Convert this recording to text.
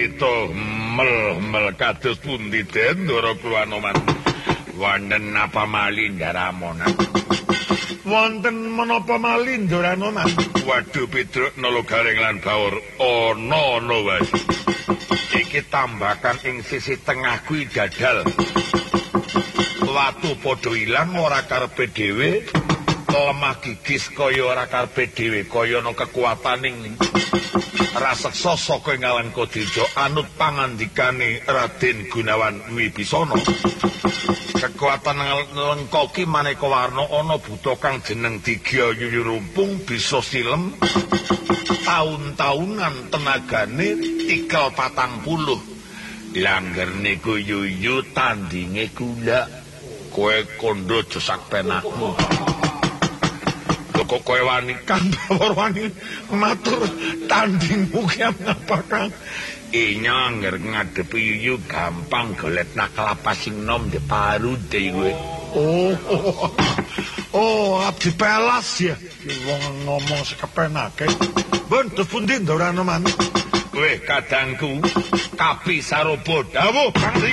kita mel kados pundi den Ndara kula Anoman? Wonten apa malih Ndara Monan? Wonten menapa malih Ndara Anoman? Waduh Pedruk Nalogaring lan Bawur ana wae. Iki tambakan ing sisi tengah kuwi dadal. Watu padha ilang ora karepe dhewe. Lemah gigis kaya ora karepe dhewe, kaya ana kekuataning raseksa saka ngalan Kodreja anut pangandikane Raden Gunawan Wibisana. Kekuatan lengkoki maneka warna ana buta kang jeneng Diga Yuyu Rumpung bisa silem taun-taunan tenagane tikel 40. Langger niku yuyu tandinge kula. Kowe kondo josak penakmu. Kok kowe wani Kang Bawor wani matur tandingmu ki ngapa Kang? Nyangger ngadepi yuyu gampang golet nak kelapa sing nom de parude kowe. Oh, abdi pelas ya. Wong ngomong sekepenake. Bon, pundi Ndara Anoman? Kowe kadangku Kapi Saroba dawuh Kang Ri.